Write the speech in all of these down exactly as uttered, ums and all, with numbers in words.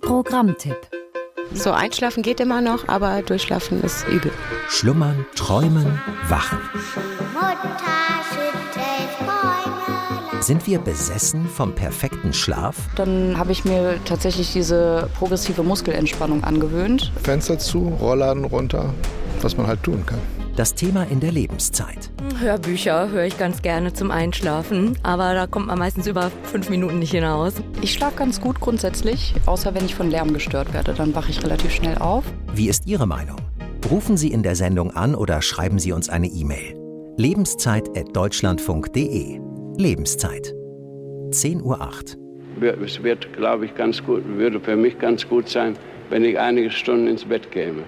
Programmtipp. So einschlafen geht immer noch, aber durchschlafen ist übel. Schlummern, träumen, wachen. Mutter schüttelt Bäume. Sind wir besessen vom perfekten Schlaf? Dann habe ich mir tatsächlich diese progressive Muskelentspannung angewöhnt. Fenster zu, Rollladen runter, was man halt tun kann. Das Thema in der Lebenszeit. Hörbücher höre ich ganz gerne zum Einschlafen, aber da kommt man meistens über fünf Minuten nicht hinaus. Ich schlafe ganz gut grundsätzlich, außer wenn ich von Lärm gestört werde, dann wache ich relativ schnell auf. Wie ist Ihre Meinung? Rufen Sie in der Sendung an oder schreiben Sie uns eine E-Mail. lebenszeit at deutschlandfunk punkt de. Lebenszeit. zehn Uhr acht. Es wird, glaube ich, ganz gut, würde für mich ganz gut sein, wenn ich einige Stunden ins Bett käme.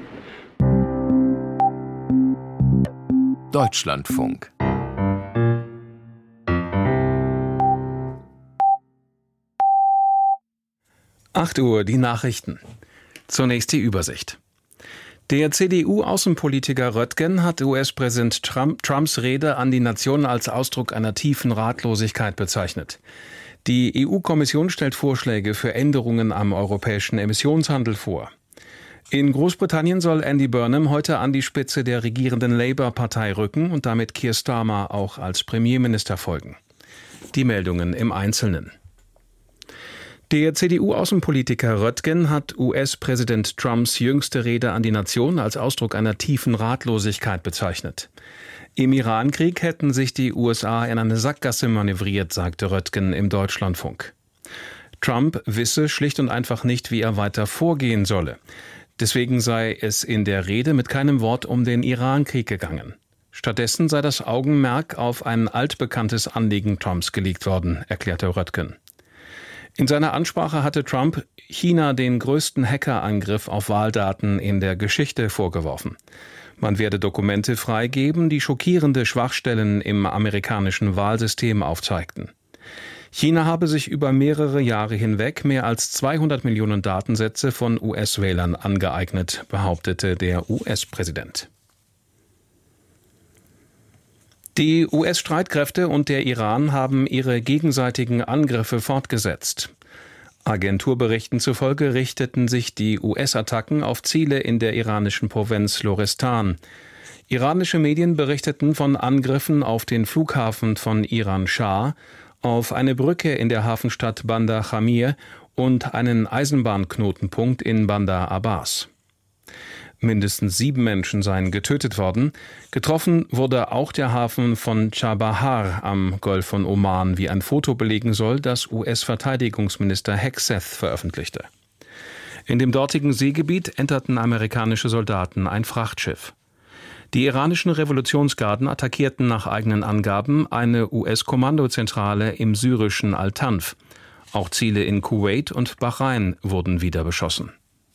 Deutschlandfunk. acht Uhr, die Nachrichten. Zunächst die Übersicht. Der C D U-Außenpolitiker Röttgen hat U S-Präsident Trump, Trumps Rede an die Nation als Ausdruck einer tiefen Ratlosigkeit bezeichnet. Die E U-Kommission stellt Vorschläge für Änderungen am europäischen Emissionshandel vor. In Großbritannien soll Andy Burnham heute an die Spitze der regierenden Labour-Partei rücken und damit Keir Starmer auch als Premierminister folgen. Die Meldungen im Einzelnen. Der C D U-Außenpolitiker Röttgen hat U S-Präsident Trumps jüngste Rede an die Nation als Ausdruck einer tiefen Ratlosigkeit bezeichnet. Im Irankrieg hätten sich die U S A in eine Sackgasse manövriert, sagte Röttgen im Deutschlandfunk. Trump wisse schlicht und einfach nicht, wie er weiter vorgehen solle. Deswegen sei es in der Rede mit keinem Wort um den Irankrieg gegangen. Stattdessen sei das Augenmerk auf ein altbekanntes Anliegen Trumps gelegt worden, erklärte Röttgen. In seiner Ansprache hatte Trump China den größten Hackerangriff auf Wahldaten in der Geschichte vorgeworfen. Man werde Dokumente freigeben, die schockierende Schwachstellen im amerikanischen Wahlsystem aufzeigten. China habe sich über mehrere Jahre hinweg mehr als zweihundert Millionen Datensätze von U S-Wählern angeeignet, behauptete der U S-Präsident. Die U S-Streitkräfte und der Iran haben ihre gegenseitigen Angriffe fortgesetzt. Agenturberichten zufolge richteten sich die U S-Attacken auf Ziele in der iranischen Provinz Lorestan. Iranische Medien berichteten von Angriffen auf den Flughafen von Iran-Schah, auf eine Brücke in der Hafenstadt Bandar Jamir und einen Eisenbahnknotenpunkt in Bandar Abbas. Mindestens sieben Menschen seien getötet worden. Getroffen wurde auch der Hafen von Chabahar am Golf von Oman, wie ein Foto belegen soll, das U S-Verteidigungsminister Hegseth veröffentlichte. In dem dortigen Seegebiet enterten amerikanische Soldaten ein Frachtschiff. Die iranischen Revolutionsgarden attackierten nach eigenen Angaben eine U S-Kommandozentrale im syrischen Al-Tanf. Auch Ziele in Kuwait und Bahrain wurden wieder beschossen.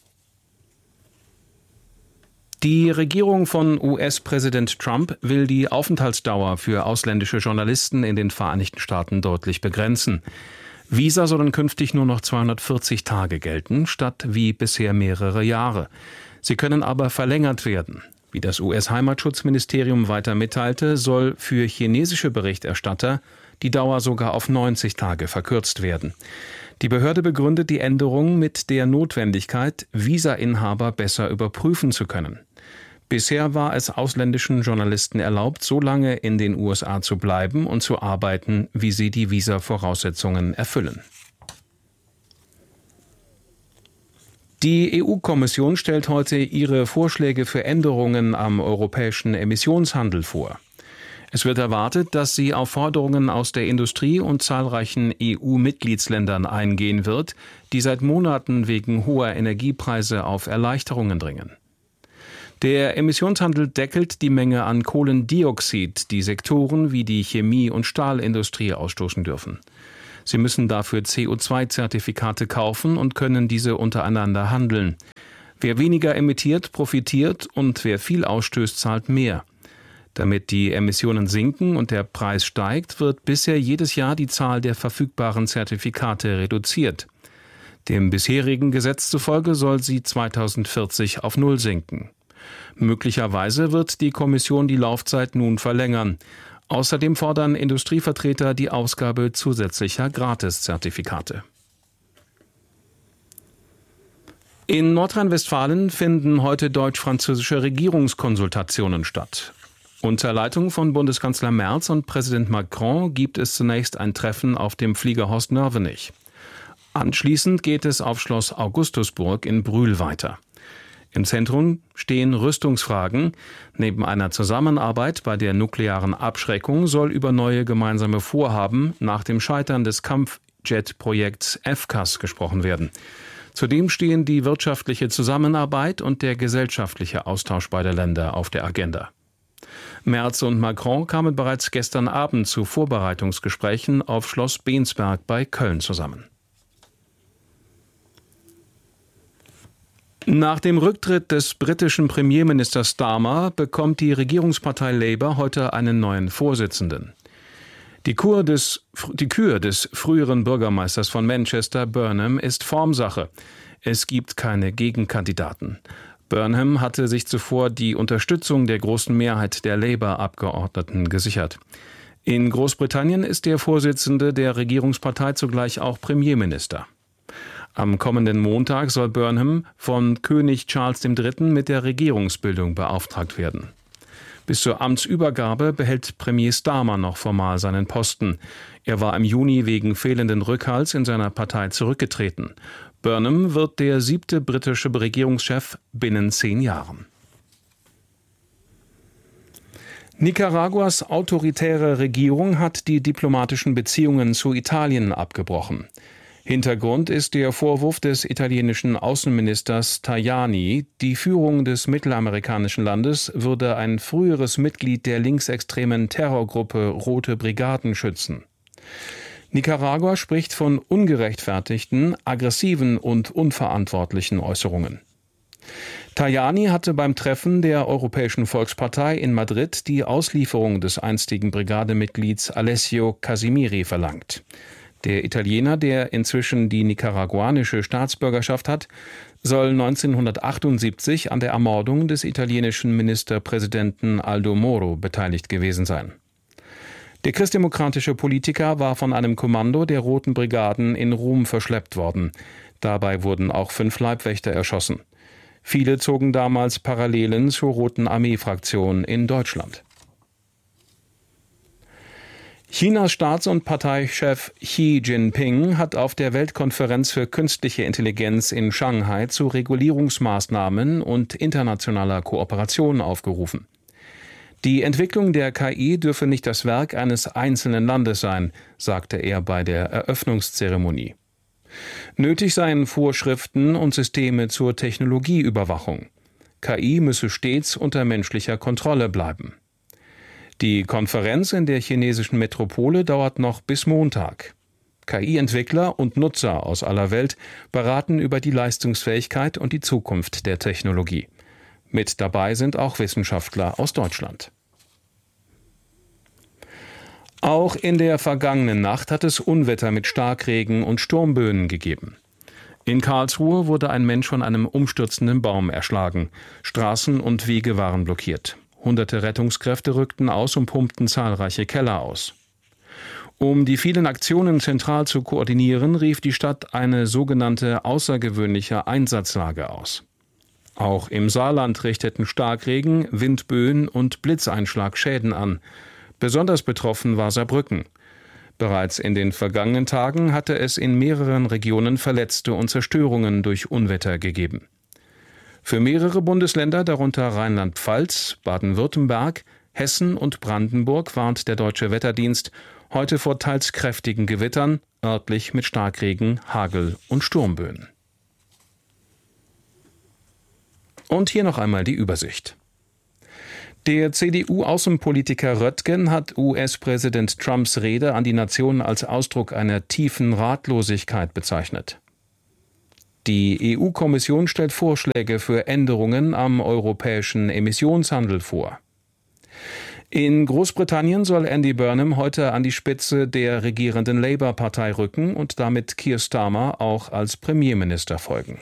Die Regierung von U S-Präsident Trump will die Aufenthaltsdauer für ausländische Journalisten in den Vereinigten Staaten deutlich begrenzen. Visa sollen künftig nur noch zweihundertvierzig Tage gelten, statt wie bisher mehrere Jahre. Sie können aber verlängert werden. Wie das U S-Heimatschutzministerium weiter mitteilte, soll für chinesische Berichterstatter die Dauer sogar auf neunzig Tage verkürzt werden. Die Behörde begründet die Änderung mit der Notwendigkeit, Visainhaber besser überprüfen zu können. Bisher war es ausländischen Journalisten erlaubt, so lange in den U S A zu bleiben und zu arbeiten, wie sie die Visa-Voraussetzungen erfüllen. Die E U-Kommission stellt heute ihre Vorschläge für Änderungen am europäischen Emissionshandel vor. Es wird erwartet, dass sie auf Forderungen aus der Industrie und zahlreichen E U-Mitgliedsländern eingehen wird, die seit Monaten wegen hoher Energiepreise auf Erleichterungen dringen. Der Emissionshandel deckelt die Menge an Kohlendioxid, die Sektoren wie die Chemie- und Stahlindustrie ausstoßen dürfen. Sie müssen dafür C O zwei Zertifikate kaufen und können diese untereinander handeln. Wer weniger emittiert, profitiert und wer viel ausstößt, zahlt mehr. Damit die Emissionen sinken und der Preis steigt, wird bisher jedes Jahr die Zahl der verfügbaren Zertifikate reduziert. Dem bisherigen Gesetz zufolge soll sie zweitausendvierzig auf Null sinken. Möglicherweise wird die Kommission die Laufzeit nun verlängern. Außerdem fordern Industrievertreter die Ausgabe zusätzlicher Gratiszertifikate. In Nordrhein-Westfalen finden heute deutsch-französische Regierungskonsultationen statt. Unter Leitung von Bundeskanzler Merz und Präsident Macron gibt es zunächst ein Treffen auf dem Flieger Horst-Nörvenich. Anschließend geht es auf Schloss Augustusburg in Brühl weiter. Im Zentrum stehen Rüstungsfragen. Neben einer Zusammenarbeit bei der nuklearen Abschreckung soll über neue gemeinsame Vorhaben nach dem Scheitern des Kampfjet-Projekts F C A S gesprochen werden. Zudem stehen die wirtschaftliche Zusammenarbeit und der gesellschaftliche Austausch beider Länder auf der Agenda. Merz und Macron kamen bereits gestern Abend zu Vorbereitungsgesprächen auf Schloss Bensberg bei Köln zusammen. Nach dem Rücktritt des britischen Premierministers Starmer bekommt die Regierungspartei Labour heute einen neuen Vorsitzenden. Die Kur des, die Kür des früheren Bürgermeisters von Manchester, Burnham, ist Formsache. Es gibt keine Gegenkandidaten. Burnham hatte sich zuvor die Unterstützung der großen Mehrheit der Labour-Abgeordneten gesichert. In Großbritannien ist der Vorsitzende der Regierungspartei zugleich auch Premierminister. Am kommenden Montag soll Burnham von König Charles der Dritte mit der Regierungsbildung beauftragt werden. Bis zur Amtsübergabe behält Premier Starmer noch formal seinen Posten. Er war im Juni wegen fehlenden Rückhalts in seiner Partei zurückgetreten. Burnham wird der siebte britische Regierungschef binnen zehn Jahren. Nicaraguas autoritäre Regierung hat die diplomatischen Beziehungen zu Italien abgebrochen. Hintergrund ist der Vorwurf des italienischen Außenministers Tajani, die Führung des mittelamerikanischen Landes würde ein früheres Mitglied der linksextremen Terrorgruppe Rote Brigaden schützen. Nicaragua spricht von ungerechtfertigten, aggressiven und unverantwortlichen Äußerungen. Tajani hatte beim Treffen der Europäischen Volkspartei in Madrid die Auslieferung des einstigen Brigademitglieds Alessio Casimiri verlangt. Der Italiener, der inzwischen die nicaraguanische Staatsbürgerschaft hat, soll neunzehnhundertachtundsiebzig an der Ermordung des italienischen Ministerpräsidenten Aldo Moro beteiligt gewesen sein. Der christdemokratische Politiker war von einem Kommando der Roten Brigaden in Rom verschleppt worden. Dabei wurden auch fünf Leibwächter erschossen. Viele zogen damals Parallelen zur Roten Armee-Fraktion in Deutschland. Chinas Staats- und Parteichef Xi Jinping hat auf der Weltkonferenz für künstliche Intelligenz in Shanghai zu Regulierungsmaßnahmen und internationaler Kooperation aufgerufen. Die Entwicklung der K I dürfe nicht das Werk eines einzelnen Landes sein, sagte er bei der Eröffnungszeremonie. Nötig seien Vorschriften und Systeme zur Technologieüberwachung. K I müsse stets unter menschlicher Kontrolle bleiben. Die Konferenz in der chinesischen Metropole dauert noch bis Montag. K I-Entwickler und Nutzer aus aller Welt beraten über die Leistungsfähigkeit und die Zukunft der Technologie. Mit dabei sind auch Wissenschaftler aus Deutschland. Auch in der vergangenen Nacht hat es Unwetter mit Starkregen und Sturmböen gegeben. In Karlsruhe wurde ein Mensch von einem umstürzenden Baum erschlagen. Straßen und Wege waren blockiert. Hunderte Rettungskräfte rückten aus und pumpten zahlreiche Keller aus. Um die vielen Aktionen zentral zu koordinieren, rief die Stadt eine sogenannte außergewöhnliche Einsatzlage aus. Auch im Saarland richteten Starkregen, Windböen und Blitzeinschlag Schäden an. Besonders betroffen war Saarbrücken. Bereits in den vergangenen Tagen hatte es in mehreren Regionen Verletzte und Zerstörungen durch Unwetter gegeben. Für mehrere Bundesländer, darunter Rheinland-Pfalz, Baden-Württemberg, Hessen und Brandenburg, warnt der Deutsche Wetterdienst heute vor teils kräftigen Gewittern, örtlich mit Starkregen, Hagel und Sturmböen. Und hier noch einmal die Übersicht. Der C D U-Außenpolitiker Röttgen hat U S-Präsident Trumps Rede an die Nation als Ausdruck einer tiefen Ratlosigkeit bezeichnet. Die E U-Kommission stellt Vorschläge für Änderungen am europäischen Emissionshandel vor. In Großbritannien soll Andy Burnham heute an die Spitze der regierenden Labour-Partei rücken und damit Keir Starmer auch als Premierminister folgen.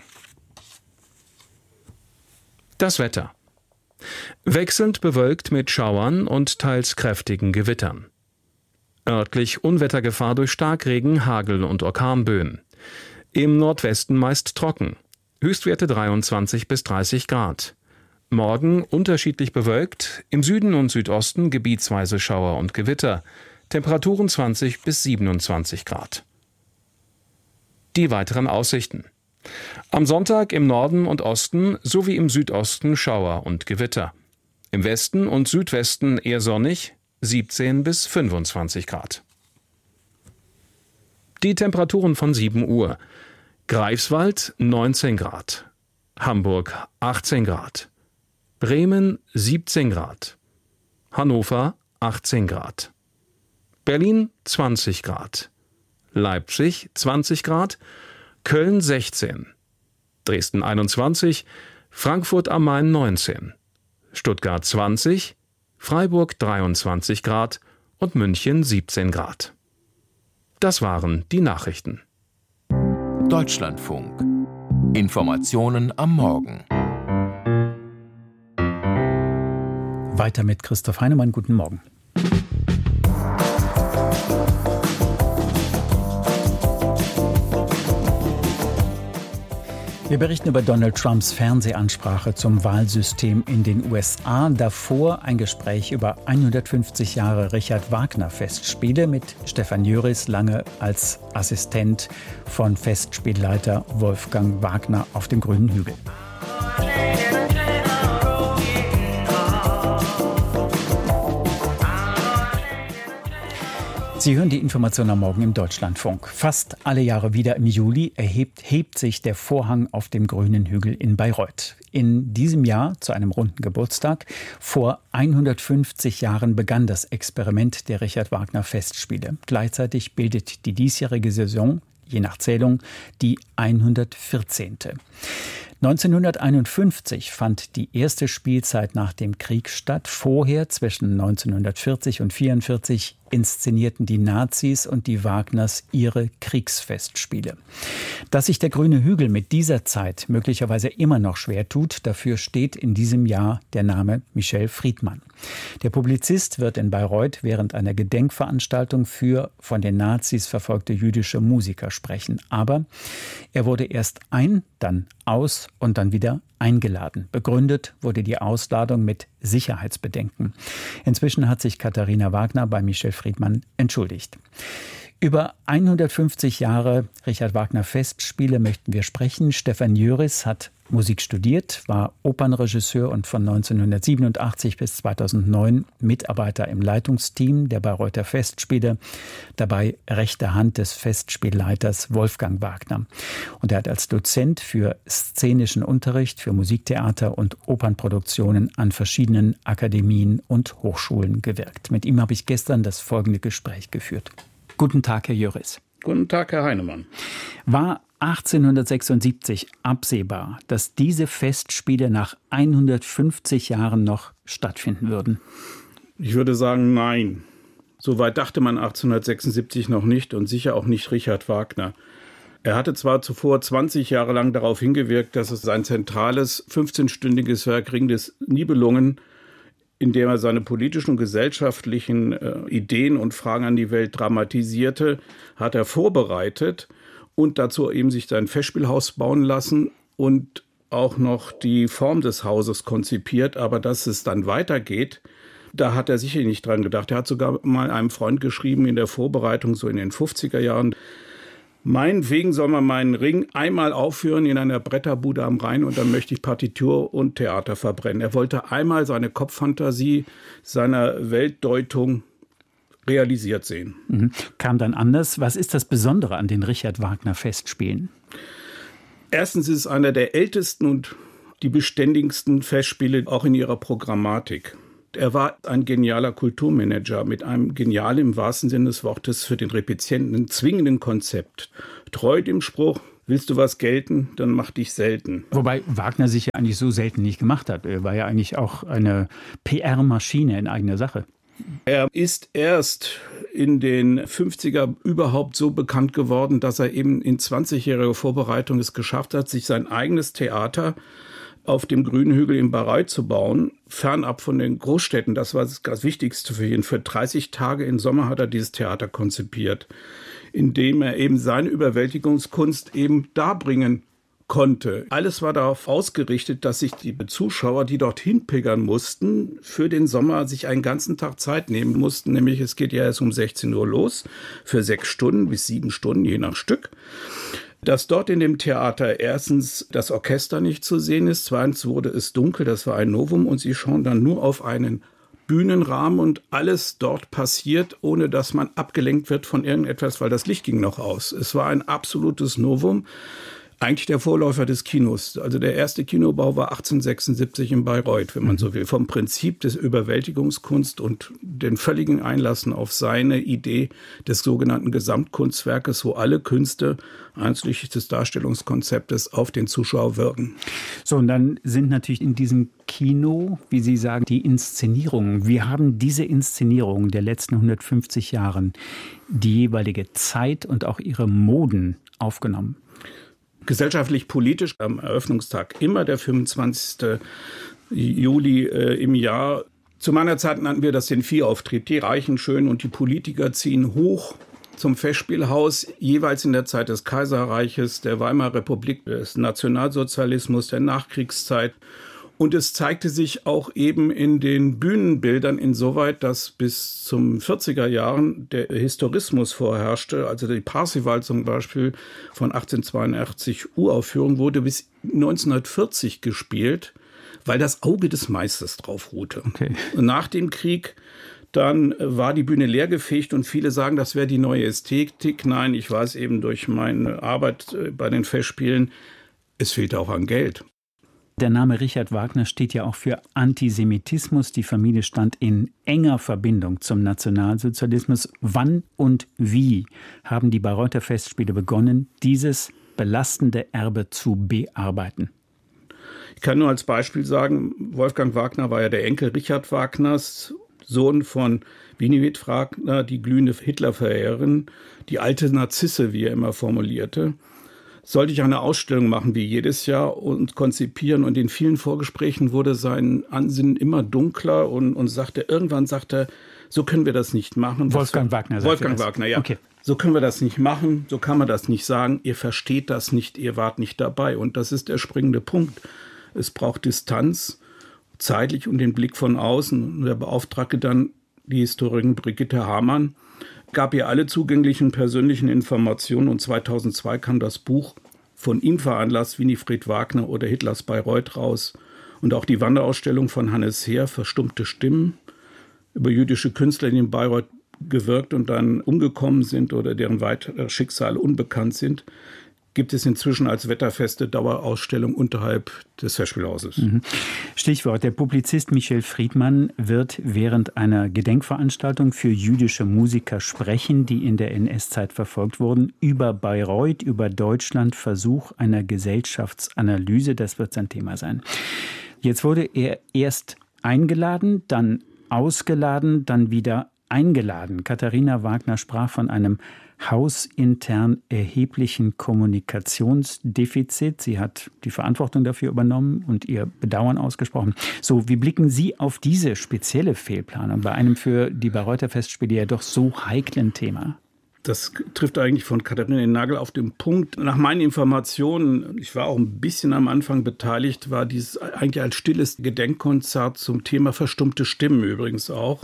Das Wetter. Wechselnd bewölkt mit Schauern und teils kräftigen Gewittern. Örtlich Unwettergefahr durch Starkregen, Hagel und Orkanböen. Im Nordwesten meist trocken. Höchstwerte dreiundzwanzig bis dreißig Grad. Morgen unterschiedlich bewölkt, im Süden und Südosten gebietsweise Schauer und Gewitter. Temperaturen zwanzig bis siebenundzwanzig Grad. Die weiteren Aussichten. Am Sonntag im Norden und Osten sowie im Südosten Schauer und Gewitter. Im Westen und Südwesten eher sonnig, siebzehn bis fünfundzwanzig Grad. Die Temperaturen von sieben Uhr. Greifswald neunzehn Grad, Hamburg achtzehn Grad, Bremen siebzehn Grad, Hannover achtzehn Grad, Berlin zwanzig Grad, Leipzig zwanzig Grad, Köln sechzehn, Dresden einundzwanzig, Frankfurt am Main neunzehn, Stuttgart zwanzig, Freiburg dreiundzwanzig Grad und München siebzehn Grad. Das waren die Nachrichten. Deutschlandfunk. Informationen am Morgen. Weiter mit Christoph Heinemann. Guten Morgen. Wir berichten über Donald Trumps Fernsehansprache zum Wahlsystem in den U S A. Davor ein Gespräch über hundertfünfzig Jahre Richard Wagner Festspiele mit Stefan Jöris, lange als Assistent von Festspielleiter Wolfgang Wagner auf dem Grünen Hügel. Sie hören die Information am Morgen im Deutschlandfunk. Fast alle Jahre wieder im Juli erhebt, hebt sich der Vorhang auf dem Grünen Hügel in Bayreuth. In diesem Jahr zu einem runden Geburtstag. Vor hundertfünfzig Jahren begann das Experiment der Richard Wagner Festspiele. Gleichzeitig bildet die diesjährige Saison, je nach Zählung, die hundertvierzehnte neunzehnhunderteinundfünfzig fand die erste Spielzeit nach dem Krieg statt. Vorher, zwischen neunzehnhundertvierzig und vierundvierzig, inszenierten die Nazis und die Wagners ihre Kriegsfestspiele. Dass sich der Grüne Hügel mit dieser Zeit möglicherweise immer noch schwer tut, dafür steht in diesem Jahr der Name Michel Friedmann. Der Publizist wird in Bayreuth während einer Gedenkveranstaltung für von den Nazis verfolgte jüdische Musiker sprechen. Aber er wurde erst ein, dann aus und dann wieder eingeladen. Begründet wurde die Ausladung mit Sicherheitsbedenken. Inzwischen hat sich Katharina Wagner bei Michel Friedmann entschuldigt. Über hundertfünfzig Jahre Richard Wagner Festspiele möchten wir sprechen. Stefan Jöris hat Musik studiert, war Opernregisseur und von neunzehnhundertsiebenundachtzig bis zweitausendneun Mitarbeiter im Leitungsteam der Bayreuther Festspiele, dabei rechte Hand des Festspielleiters Wolfgang Wagner. Und er hat als Dozent für szenischen Unterricht, für Musiktheater und Opernproduktionen an verschiedenen Akademien und Hochschulen gewirkt. Mit ihm habe ich gestern das folgende Gespräch geführt. Guten Tag, Herr Jöris. Guten Tag, Herr Heinemann. War achtzehnhundertsechsundsiebzig absehbar, dass diese Festspiele nach hundertfünfzig Jahren noch stattfinden würden? Ich würde sagen, nein. Soweit dachte man achtzehnhundertsechsundsiebzig noch nicht und sicher auch nicht Richard Wagner. Er hatte zwar zuvor zwanzig Jahre lang darauf hingewirkt, dass es sein zentrales fünfzehnstündiges Werk Ring des Nibelungen, in dem er seine politischen und gesellschaftlichen äh, Ideen und Fragen an die Welt dramatisierte, hat er vorbereitet und dazu eben sich sein Festspielhaus bauen lassen und auch noch die Form des Hauses konzipiert. Aber dass es dann weitergeht, da hat er sicher nicht dran gedacht. Er hat sogar mal einem Freund geschrieben in der Vorbereitung, so in den fünfziger Jahren, meinetwegen soll man meinen Ring einmal aufführen in einer Bretterbude am Rhein und dann möchte ich Partitur und Theater verbrennen. Er wollte einmal seine Kopffantasie seiner Weltdeutung realisiert sehen. Mhm. Kam dann anders. Was ist das Besondere an den Richard Wagner Festspielen? Erstens ist es einer der ältesten und die beständigsten Festspiele auch in ihrer Programmatik. Er war ein genialer Kulturmanager mit einem genialen, im wahrsten Sinne des Wortes, für den Repezienten zwingenden Konzept. Treu dem Spruch, willst du was gelten, dann mach dich selten. Wobei Wagner sich ja eigentlich so selten nicht gemacht hat. Er war ja eigentlich auch eine P R-Maschine in eigener Sache. Er ist erst in den fünfziger überhaupt so bekannt geworden, dass er eben in zwanzigjähriger Vorbereitung es geschafft hat, sich sein eigenes Theater auf dem Grünen Hügel in Bayreuth zu bauen, fernab von den Großstädten. Das war das Wichtigste für ihn. Für dreißig Tage im Sommer hat er dieses Theater konzipiert, indem er eben seine Überwältigungskunst eben darbringen konnte. Alles war darauf ausgerichtet, dass sich die Zuschauer, die dorthin pilgern mussten, für den Sommer sich einen ganzen Tag Zeit nehmen mussten. Nämlich es geht ja erst um sechzehn Uhr los, für sechs Stunden bis sieben Stunden, je nach Stück. Dass dort in dem Theater erstens das Orchester nicht zu sehen ist, zweitens wurde es dunkel, das war ein Novum, und sie schauen dann nur auf einen Bühnenrahmen und alles dort passiert, ohne dass man abgelenkt wird von irgendetwas, weil das Licht ging noch aus. Es war ein absolutes Novum. Eigentlich der Vorläufer des Kinos. Also der erste Kinobau war achtzehnhundertsechsundsiebzig in Bayreuth, wenn man so will. Vom Prinzip des Überwältigungskunst und den völligen Einlassen auf seine Idee des sogenannten Gesamtkunstwerkes, wo alle Künste einschließlich des Darstellungskonzeptes auf den Zuschauer wirken. So, und dann sind natürlich in diesem Kino, wie Sie sagen, die Inszenierungen. Wie haben diese Inszenierungen der letzten hundertfünfzig Jahre die jeweilige Zeit und auch ihre Moden aufgenommen? Gesellschaftlich-politisch am Eröffnungstag immer der fünfundzwanzigsten Juli äh, im Jahr. Zu meiner Zeit nannten wir das den Viehauftrieb. Die Reichen, Schönen und die Politiker ziehen hoch zum Festspielhaus, jeweils in der Zeit des Kaiserreiches, der Weimarer Republik, des Nationalsozialismus, der Nachkriegszeit. Und es zeigte sich auch eben in den Bühnenbildern insoweit, dass bis zum vierziger Jahren der Historismus vorherrschte. Also die Parsival zum Beispiel von achtzehnhundertzweiundachtzig Uraufführung wurde bis neunzehnhundertvierzig gespielt, weil das Auge des Meisters drauf ruhte. Okay. Nach dem Krieg dann war die Bühne leergefegt und viele sagen, das wäre die neue Ästhetik. Nein, ich weiß eben durch meine Arbeit bei den Festspielen, es fehlte auch an Geld. Der Name Richard Wagner steht ja auch für Antisemitismus. Die Familie stand in enger Verbindung zum Nationalsozialismus. Wann und wie haben die Bayreuther Festspiele begonnen, dieses belastende Erbe zu bearbeiten? Ich kann nur als Beispiel sagen, Wolfgang Wagner war ja der Enkel Richard Wagners, Sohn von Winifred Wagner, die glühende Hitlerverehrerin, die alte Narzisse, wie er immer formulierte. Sollte ich eine Ausstellung machen, wie jedes Jahr, und konzipieren. Und in vielen Vorgesprächen wurde sein Ansinnen immer dunkler und, und sagte, irgendwann sagte er, so können wir das nicht machen. Wolfgang Wagner. Wolfgang Wagner, ja. Okay. So können wir das nicht machen, so kann man das nicht sagen. Ihr versteht das nicht, ihr wart nicht dabei. Und das ist der springende Punkt. Es braucht Distanz, zeitlich und den Blick von außen. Und er beauftragte dann die Historikerin Brigitte Hamann, gab ihr alle zugänglichen persönlichen Informationen, und zweitausendzwei kam das Buch von ihm veranlasst, Winifred Wagner oder Hitlers Bayreuth, raus. Und auch die Wanderausstellung von Hannes Heer, Verstummte Stimmen, über jüdische Künstler, die in Bayreuth gewirkt und dann umgekommen sind oder deren weitere Schicksale unbekannt sind, gibt es inzwischen als wetterfeste Dauerausstellung unterhalb des Festspielhauses. Stichwort, der Publizist Michel Friedmann wird während einer Gedenkveranstaltung für jüdische Musiker sprechen, die in der N S-Zeit verfolgt wurden, über Bayreuth, über Deutschland, Versuch einer Gesellschaftsanalyse. Das wird sein Thema sein. Jetzt wurde er erst eingeladen, dann ausgeladen, dann wieder eingeladen. Katharina Wagner sprach von einem hausintern erheblichen Kommunikationsdefizit. Sie hat die Verantwortung dafür übernommen und ihr Bedauern ausgesprochen. So, wie blicken Sie auf diese spezielle Fehlplanung bei einem für die Bayreuther Festspiele ja doch so heiklen Thema? Das trifft eigentlich von Katharina den Nagel auf den Punkt. Nach meinen Informationen, ich war auch ein bisschen am Anfang beteiligt, war dies eigentlich ein stilles Gedenkkonzert zum Thema verstummte Stimmen übrigens auch.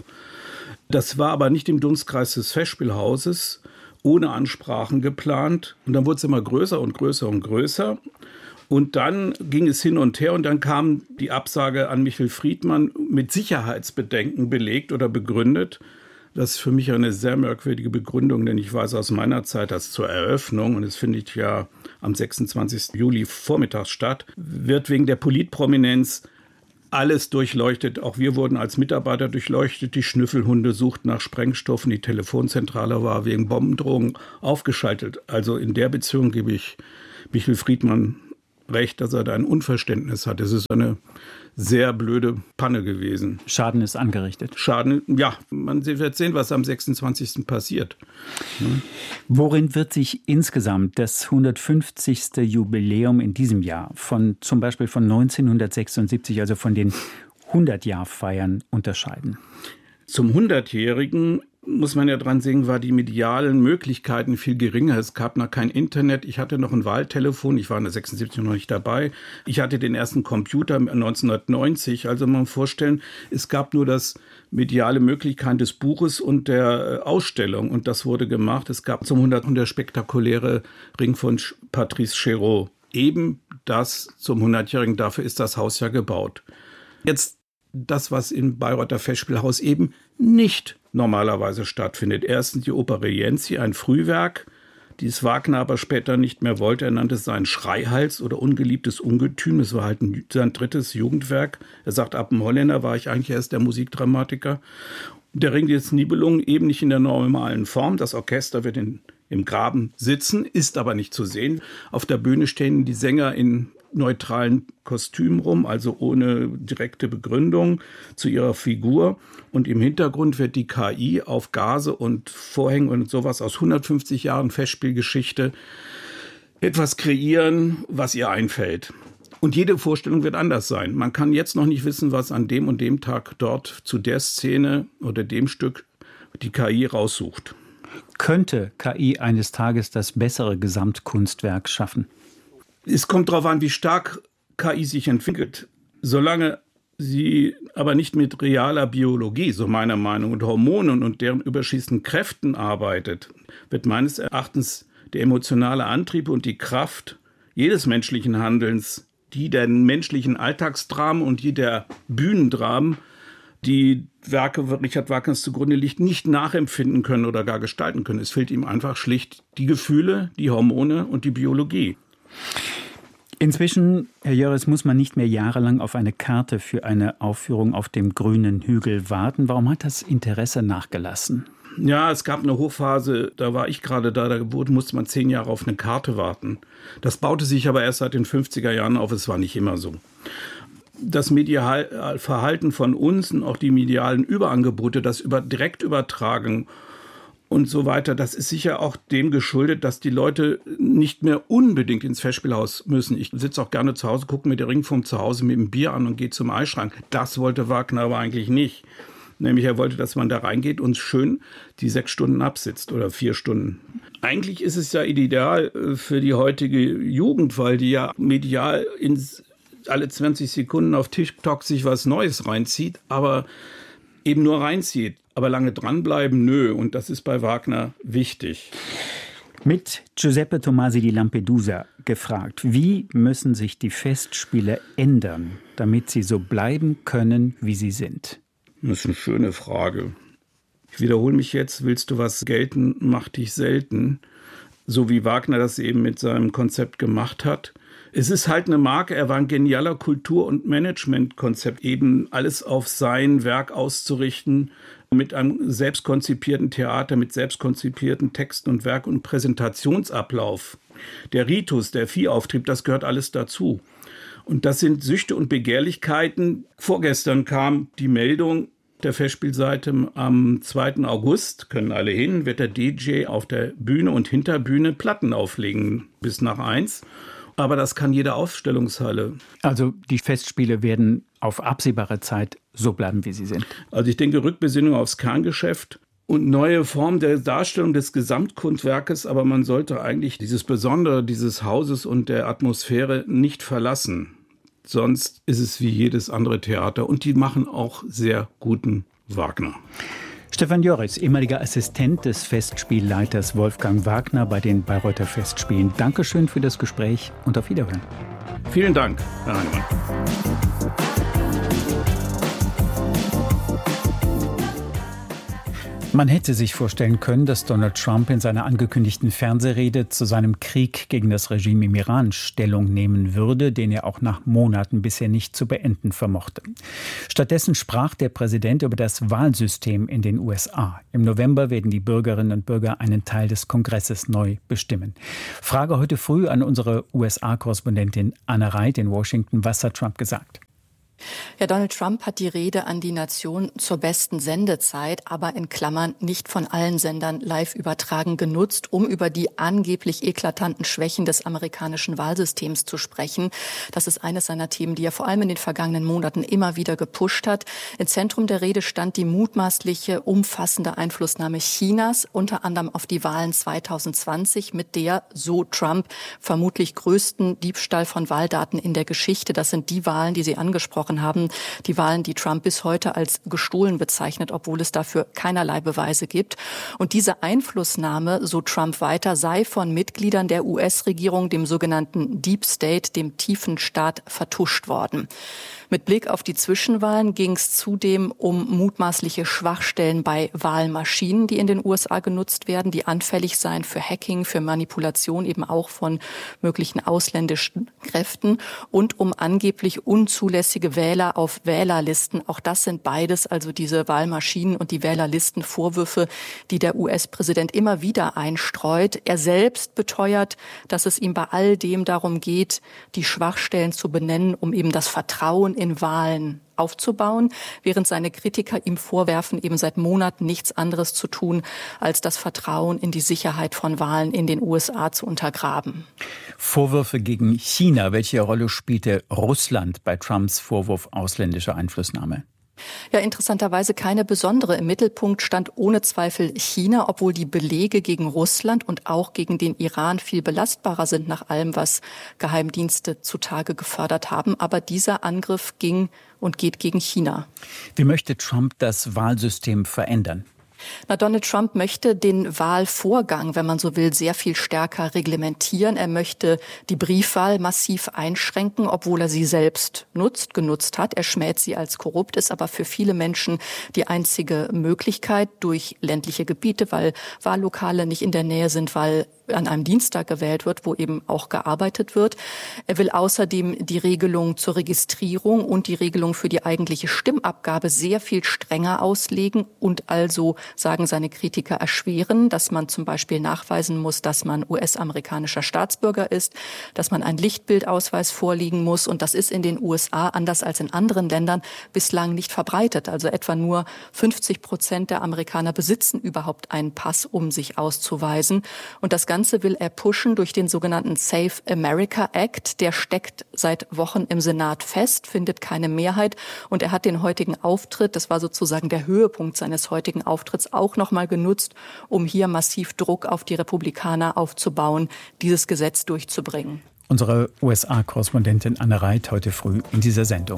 Das war aber nicht im Dunstkreis des Festspielhauses, ohne Ansprachen geplant. Und dann wurde es immer größer und größer und größer. Und dann ging es hin und her und dann kam die Absage an Michel Friedmann mit Sicherheitsbedenken belegt oder begründet. Das ist für mich eine sehr merkwürdige Begründung, denn ich weiß aus meiner Zeit, dass zur Eröffnung, und es findet ja am sechsundzwanzigsten Juli vormittags statt, wird wegen der Politprominenz alles durchleuchtet. Auch wir wurden als Mitarbeiter durchleuchtet. Die Schnüffelhunde suchten nach Sprengstoffen. Die Telefonzentrale war wegen Bombendrohungen aufgeschaltet. Also in der Beziehung gebe ich Michel Friedmann recht, dass er da ein Unverständnis hat. Es ist eine sehr blöde Panne gewesen. Schaden ist angerichtet. Schaden, ja. Man wird sehen, was am sechsundzwanzigsten passiert. Hm. Worin wird sich insgesamt das hundertfünfzigste Jubiläum in diesem Jahr von zum Beispiel von neunzehnhundertsechsundsiebzig, also von den hundert-Jahr-Feiern unterscheiden? Zum hundertjährigen muss man ja dran sehen, war die medialen Möglichkeiten viel geringer. Es gab noch kein Internet. Ich hatte noch ein Wahltelefon. Ich war in der sechsundsiebzig noch nicht dabei. Ich hatte den ersten Computer neunzehnhundertneunzig. Also man muss sich vorstellen, es gab nur das mediale Möglichkeit des Buches und der Ausstellung. Und das wurde gemacht. Es gab zum hundertsten der spektakuläre Ring von Patrice Chéreau. Eben das zum hundertjährigen. Dafür ist das Haus ja gebaut. Jetzt das, was im Bayreuther Festspielhaus eben nicht normalerweise stattfindet. Erstens die Oper Rienzi, ein Frühwerk, dieses Wagner aber später nicht mehr wollte. Er nannte es sein Schreihals oder ungeliebtes Ungetüm. Das war halt ein, sein drittes Jugendwerk. Er sagt, ab dem Holländer war ich eigentlich erst der Musikdramatiker. Der Ring des Nibelungen eben nicht in der normalen Form. Das Orchester wird in, im Graben sitzen, ist aber nicht zu sehen. Auf der Bühne stehen die Sänger in neutralen Kostümen rum, also ohne direkte Begründung zu ihrer Figur. Und im Hintergrund wird die K I auf Gase und Vorhängen und sowas aus hundertfünfzig Jahren Festspielgeschichte etwas kreieren, was ihr einfällt. Und jede Vorstellung wird anders sein. Man kann jetzt noch nicht wissen, was an dem und dem Tag dort zu der Szene oder dem Stück die K I raussucht. Könnte K I eines Tages das bessere Gesamtkunstwerk schaffen? Es kommt darauf an, wie stark K I sich entwickelt. Solange sie aber nicht mit realer Biologie, so meiner Meinung, und Hormonen und deren überschießenden Kräften arbeitet, wird meines Erachtens der emotionale Antrieb und die Kraft jedes menschlichen Handelns, die der menschlichen Alltagsdramen und die der Bühnendramen, die Werke Richard Wagners zugrunde liegt, nicht nachempfinden können oder gar gestalten können. Es fehlt ihm einfach schlicht die Gefühle, die Hormone und die Biologie. Inzwischen, Herr Jöres, muss man nicht mehr jahrelang auf eine Karte für eine Aufführung auf dem grünen Hügel warten. Warum hat das Interesse nachgelassen? Ja, es gab eine Hochphase, da war ich gerade da, da musste man zehn Jahre auf eine Karte warten. Das baute sich aber erst seit den fünfziger Jahren auf, es war nicht immer so. Das mediale Verhalten von uns und auch die medialen Überangebote, das über, direkt übertragen und so weiter, das ist sicher auch dem geschuldet, dass die Leute nicht mehr unbedingt ins Festspielhaus müssen. Ich sitze auch gerne zu Hause, gucke mir den Ring vom Zuhause mit dem Bier an und gehe zum Eisschrank. Das wollte Wagner aber eigentlich nicht. Nämlich er wollte, dass man da reingeht und schön die sechs Stunden absitzt oder vier Stunden. Eigentlich ist es ja ideal für die heutige Jugend, weil die ja medial ins, alle zwanzig Sekunden auf TikTok sich was Neues reinzieht, aber eben nur reinzieht. Aber lange dranbleiben, nö. Und das ist bei Wagner wichtig. Mit Giuseppe Tomasi di Lampedusa gefragt, wie müssen sich die Festspiele ändern, damit sie so bleiben können, wie sie sind? Das ist eine schöne Frage. Ich wiederhole mich jetzt, willst du was gelten, mach dich selten. So wie Wagner das eben mit seinem Konzept gemacht hat. Es ist halt eine Marke, er war ein genialer Kultur- und Managementkonzept, eben alles auf sein Werk auszurichten, mit einem selbstkonzipierten Theater, mit selbstkonzipierten Texten und Werk- und Präsentationsablauf. Der Ritus, der Viehauftrieb, das gehört alles dazu. Und das sind Süchte und Begehrlichkeiten. Vorgestern kam die Meldung der Festspielseite, am zweiten August, können alle hin, wird der D J auf der Bühne und Hinterbühne Platten auflegen bis nach eins. Aber das kann jede Aufstellungshalle. Also die Festspiele werden auf absehbare Zeit so bleiben, wie sie sind. Also ich denke, Rückbesinnung aufs Kerngeschäft und neue Form der Darstellung des Gesamtkunstwerkes. Aber man sollte eigentlich dieses Besondere dieses Hauses und der Atmosphäre nicht verlassen. Sonst ist es wie jedes andere Theater. Und die machen auch sehr guten Wagner. Stefan Jöres, ehemaliger Assistent des Festspielleiters Wolfgang Wagner bei den Bayreuther Festspielen. Dankeschön für das Gespräch und auf Wiederhören. Vielen Dank, Herr Heinemann. Man hätte sich vorstellen können, dass Donald Trump in seiner angekündigten Fernsehrede zu seinem Krieg gegen das Regime im Iran Stellung nehmen würde, den er auch nach Monaten bisher nicht zu beenden vermochte. Stattdessen sprach der Präsident über das Wahlsystem in den U S A. Im November werden die Bürgerinnen und Bürger einen Teil des Kongresses neu bestimmen. Frage heute früh an unsere U S A-Korrespondentin Anna Reit in Washington. Was hat Trump gesagt? Ja, Donald Trump hat die Rede an die Nation zur besten Sendezeit, aber in Klammern nicht von allen Sendern live übertragen genutzt, um über die angeblich eklatanten Schwächen des amerikanischen Wahlsystems zu sprechen. Das ist eines seiner Themen, die er vor allem in den vergangenen Monaten immer wieder gepusht hat. Im Zentrum der Rede stand die mutmaßliche umfassende Einflussnahme Chinas, unter anderem auf die Wahlen zwanzig zwanzig, mit der, so Trump, vermutlich größten Diebstahl von Wahldaten in der Geschichte. Das sind die Wahlen, die Sie angesprochen haben, die Wahlen, die Trump bis heute als gestohlen bezeichnet, obwohl es dafür keinerlei Beweise gibt. Und diese Einflussnahme, so Trump weiter, sei von Mitgliedern der U S-Regierung, dem sogenannten Deep State, dem tiefen Staat, vertuscht worden. Mit Blick auf die Zwischenwahlen ging es zudem um mutmaßliche Schwachstellen bei Wahlmaschinen, die in den U S A genutzt werden, die anfällig seien für Hacking, für Manipulation eben auch von möglichen ausländischen Kräften und um angeblich unzulässige Wähler auf Wählerlisten. Auch das sind beides, also diese Wahlmaschinen und die Wählerlisten, Vorwürfe, die der U S-Präsident immer wieder einstreut. Er selbst beteuert, dass es ihm bei all dem darum geht, die Schwachstellen zu benennen, um eben das Vertrauen in Wahlen aufzubauen, während seine Kritiker ihm vorwerfen, eben seit Monaten nichts anderes zu tun, als das Vertrauen in die Sicherheit von Wahlen in den U S A zu untergraben. Vorwürfe gegen China. Welche Rolle spielte Russland bei Trumps Vorwurf ausländischer Einflussnahme? Ja, interessanterweise keine besondere. Im Mittelpunkt stand ohne Zweifel China, obwohl die Belege gegen Russland und auch gegen den Iran viel belastbarer sind nach allem, was Geheimdienste zutage gefördert haben. Aber dieser Angriff ging und geht gegen China. Wie möchte Trump das Wahlsystem verändern? Na, Donald Trump möchte den Wahlvorgang, wenn man so will, sehr viel stärker reglementieren. Er möchte die Briefwahl massiv einschränken, obwohl er sie selbst nutzt, genutzt hat. Er schmäht sie als korrupt, ist aber für viele Menschen die einzige Möglichkeit durch ländliche Gebiete, weil Wahllokale nicht in der Nähe sind, weil an einem Dienstag gewählt wird, wo eben auch gearbeitet wird. Er will außerdem die Regelung zur Registrierung und die Regelung für die eigentliche Stimmabgabe sehr viel strenger auslegen und also, sagen seine Kritiker, erschweren, dass man zum Beispiel nachweisen muss, dass man U S-amerikanischer Staatsbürger ist, dass man einen Lichtbildausweis vorlegen muss. Und das ist in den U S A, anders als in anderen Ländern, bislang nicht verbreitet. Also etwa nur fünfzig Prozent der Amerikaner besitzen überhaupt einen Pass, um sich auszuweisen. Und das Ganze will er pushen durch den sogenannten Save America Act. Der steckt seit Wochen im Senat fest, findet keine Mehrheit. Und er hat den heutigen Auftritt, das war sozusagen der Höhepunkt seines heutigen Auftritts, auch nochmal genutzt, um hier massiv Druck auf die Republikaner aufzubauen, dieses Gesetz durchzubringen. Unsere U S A-Korrespondentin Anne Reit heute früh in dieser Sendung.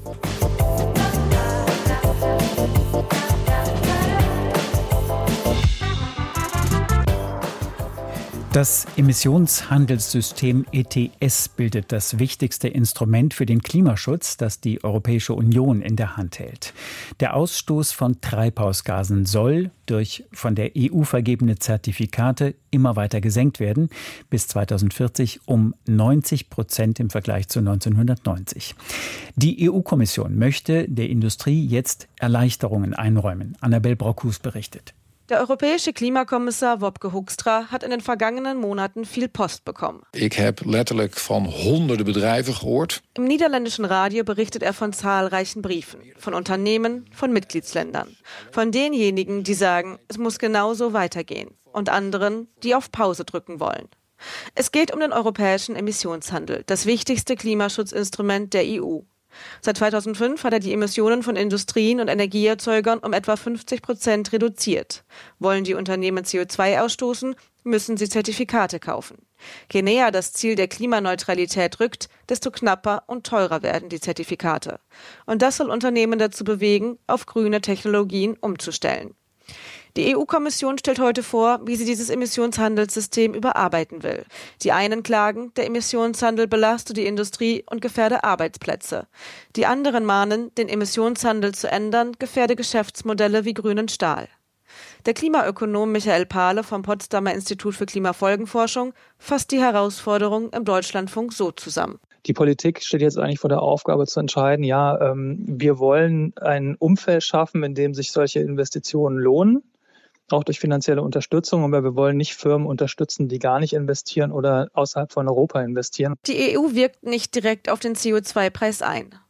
Das Emissionshandelssystem E T S bildet das wichtigste Instrument für den Klimaschutz, das die Europäische Union in der Hand hält. Der Ausstoß von Treibhausgasen soll durch von der E U vergebene Zertifikate immer weiter gesenkt werden, bis zweitausendvierzig um neunzig Prozent im Vergleich zu neunzehnhundertneunzig. Die E U-Kommission möchte der Industrie jetzt Erleichterungen einräumen. Annabel Brockhus berichtet. Der europäische Klimakommissar Wopke Hoekstra hat in den vergangenen Monaten viel Post bekommen. Ich habe letterlijk von hunderten Bedrijven gehoord. Im niederländischen Radio berichtet er von zahlreichen Briefen, von Unternehmen, von Mitgliedsländern, von denjenigen, die sagen, es muss genauso weitergehen, und anderen, die auf Pause drücken wollen. Es geht um den europäischen Emissionshandel, das wichtigste Klimaschutzinstrument der E U. Seit zweitausendfünf hat er die Emissionen von Industrien und Energieerzeugern um etwa fünfzig Prozent reduziert. Wollen die Unternehmen C O zwei ausstoßen, müssen sie Zertifikate kaufen. Je näher das Ziel der Klimaneutralität rückt, desto knapper und teurer werden die Zertifikate. Und das soll Unternehmen dazu bewegen, auf grüne Technologien umzustellen. Die E U-Kommission stellt heute vor, wie sie dieses Emissionshandelssystem überarbeiten will. Die einen klagen, der Emissionshandel belaste die Industrie und gefährde Arbeitsplätze. Die anderen mahnen, den Emissionshandel zu ändern, gefährde Geschäftsmodelle wie grünen Stahl. Der Klimaökonom Michael Pahle vom Potsdamer Institut für Klimafolgenforschung fasst die Herausforderung im Deutschlandfunk so zusammen. Die Politik steht jetzt eigentlich vor der Aufgabe zu entscheiden, ja, ähm, wir wollen ein Umfeld schaffen, in dem sich solche Investitionen lohnen, auch durch finanzielle Unterstützung, aber wir wollen nicht Firmen unterstützen, die gar nicht investieren oder außerhalb von Europa investieren. Die E U wirkt nicht direkt auf den C O zwei Preis ein.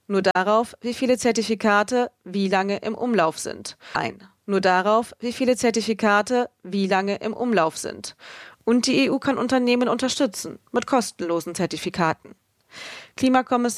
Nur darauf, wie viele Zertifikate wie lange im Umlauf sind. Ein. Nur darauf, wie viele Zertifikate wie lange im Umlauf sind. Und die E U kann Unternehmen unterstützen mit kostenlosen Zertifikaten. Klimakommissar